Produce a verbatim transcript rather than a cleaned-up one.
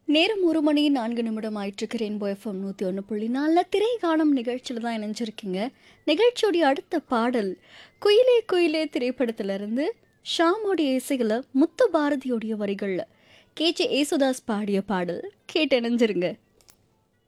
நேரம் ஒரு மணி நான்கு நிமிடம் ஆயிட்டிருக்கு. ரெயின்போ எஃப்எம் நூற்றி ஒன்று புள்ளி நாலில் திரை காணும் நிகழ்ச்சியில் தான் இணைஞ்சிருக்கீங்க. நிகழ்ச்சியோடைய அடுத்த பாடல் குயிலே குயிலே திரைப்படத்திலிருந்து ஷாமோடைய இசையில் முத்து பாரதியோடைய வரிகளில் கேஜே ஏசுதாஸ் பாடிய பாடல் கேட்டு இணைஞ்சிருங்க.